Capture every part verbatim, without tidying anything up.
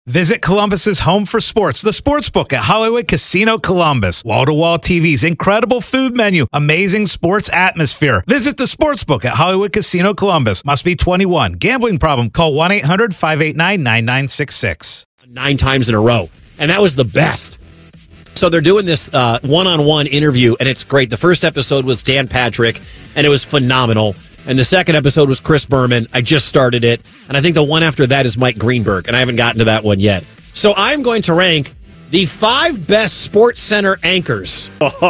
Visit Columbus's home for sports, the Sportsbook at Hollywood Casino Columbus. Wall-to-wall T Vs, incredible food menu, amazing sports atmosphere. Visit the Sportsbook at Hollywood Casino Columbus. Must be twenty-one. Gambling problem? Call one eight hundred five eight nine nine nine six six. Nine times in a row. And that was the best. So they're doing this uh, one-on-one interview, and it's great. The first episode was Dan Patrick, and it was phenomenal. And the second episode was Chris Berman. I just started it. And I think the one after that is Mike Greenberg, and I haven't gotten to that one yet. So I'm going to rank the five best Sports Center anchors.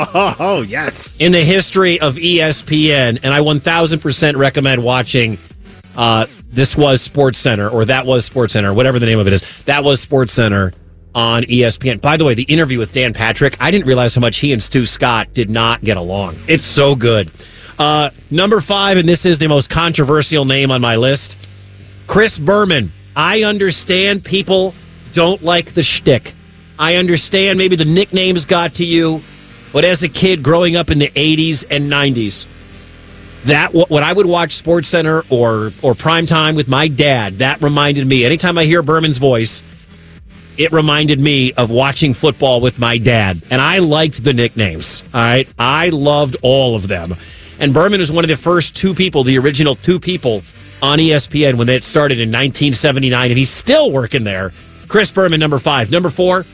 Oh, yes. In the history of E S P N. And I one thousand percent recommend watching uh, This Was Sports Center, or That Was Sports Center, whatever the name of it is. That Was Sports Center on E S P N. By the way, the interview with Dan Patrick, I didn't realize how much he and Stu Scott did not get along. It's so good. Uh, number five, and this is the most controversial name on my list, Chris Berman. I understand people don't like the shtick. I understand maybe the nicknames got to you, but as a kid growing up in the eighties and nineties, that when I would watch SportsCenter or or Primetime with my dad, that reminded me. Anytime I hear Berman's voice, it reminded me of watching football with my dad, and I liked the nicknames. All right, I loved all of them. And Berman was one of the first two people, the original two people on E S P N when it started in nineteen seventy-nine, and he's still working there. Chris Berman, number five. Number four,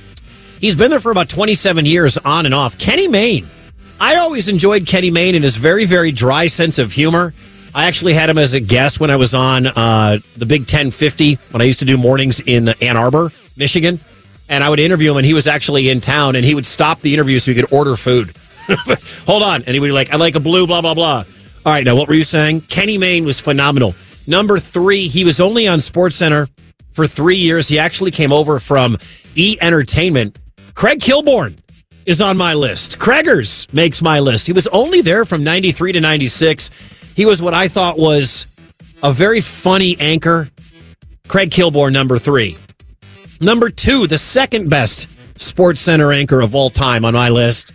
he's been there for about twenty-seven years on and off. Kenny Mayne. I always enjoyed Kenny Mayne and his very, very dry sense of humor. I actually had him as a guest when I was on uh, the Big Ten fifty, when I used to do mornings in Ann Arbor, Michigan. And I would interview him, and he was actually in town, and he would stop the interview so he could order food. Hold on. And he would be like, I like a blue, blah, blah, blah. All right, now what were you saying? Kenny Mayne was phenomenal. Number three, he was only on SportsCenter for three years. He actually came over from E! Entertainment. Craig Kilborn is on my list. Craigers makes my list. He was only there from ninety-three to ninety-six. He was what I thought was a very funny anchor. Craig Kilborn, number three. Number two, the second best SportsCenter anchor of all time on my list.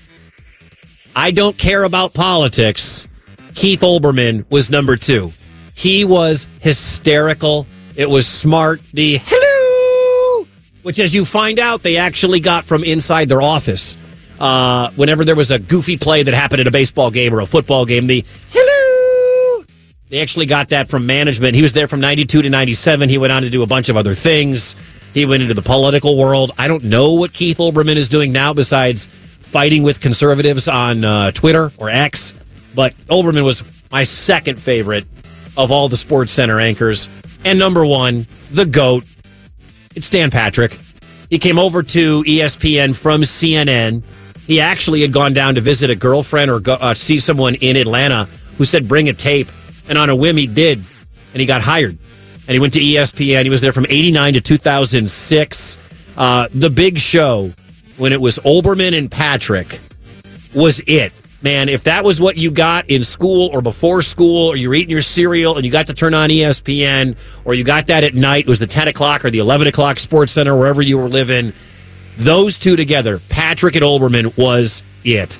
I don't care about politics. Keith Olbermann was number two. He was hysterical. It was smart. The hello, which as you find out, they actually got from inside their office. Uh, whenever there was a goofy play that happened at a baseball game or a football game, the hello, they actually got that from management. He was there from ninety-two to ninety-seven. He went on to do a bunch of other things. He went into the political world. I don't know what Keith Olbermann is doing now besides fighting with conservatives on uh, Twitter or X, but Olbermann was my second favorite of all the SportsCenter anchors. And number one, the GOAT, it's Dan Patrick. He came over to E S P N from C N N. He actually had gone down to visit a girlfriend or go, uh, see someone in Atlanta who said, bring a tape. And on a whim, he did, and he got hired. And he went to E S P N. He was there from eighty-nine to two thousand six. Uh, the Big Show, when it was Olbermann and Patrick, was it. Man, if that was what you got in school or before school, or you're eating your cereal and you got to turn on E S P N, or you got that at night, it was the ten o'clock or the eleven o'clock SportsCenter, wherever you were living, those two together, Patrick and Olbermann, was it.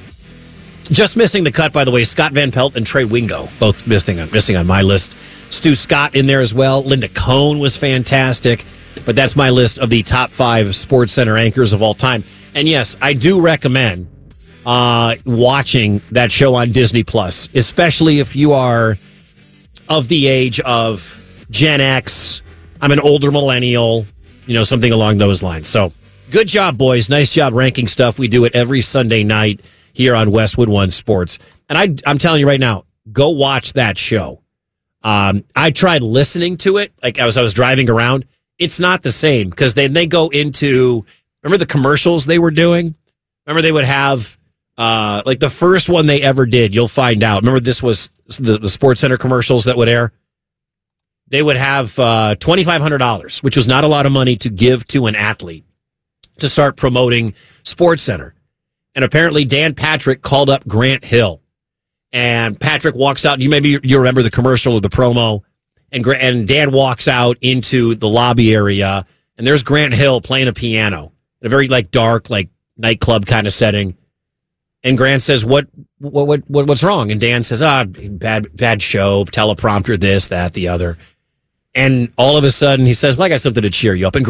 Just missing the cut, by the way, Scott Van Pelt and Trey Wingo, both missing on, missing on my list. Stu Scott in there as well. Linda Cohn was fantastic. But that's my list of the top five SportsCenter anchors of all time. And yes, I do recommend uh, watching that show on Disney Plus, especially if you are of the age of Gen X. I'm an older millennial, you know, something along those lines. So good job, boys. Nice job ranking stuff. We do it every Sunday night here on Westwood One Sports. And I, I'm telling you right now, go watch that show. Um, I tried listening to it, like as I was driving around. It's not the same because then they go into, remember the commercials they were doing? Remember they would have, uh, like the first one they ever did, you'll find out. Remember this was the, the SportsCenter commercials that would air? They would have uh, twenty-five hundred dollars, which was not a lot of money to give to an athlete to start promoting SportsCenter. And apparently Dan Patrick called up Grant Hill. And Patrick walks out. You maybe you remember the commercial or the promo. And and Dan walks out into the lobby area, and there's Grant Hill playing a piano in a very like dark, like nightclub kind of setting. And Grant says, "What, what, what, what what's wrong?" And Dan says, "Ah, bad, bad show, teleprompter, this, that, the other." And all of a sudden, he says, "Well, I got something to cheer you up." And